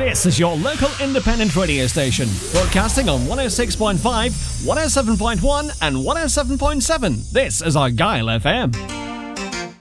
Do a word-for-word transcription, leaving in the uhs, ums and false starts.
This is your local independent radio station, broadcasting on one oh six point five, one oh seven point one and one oh seven point seven. This is Argyle F M.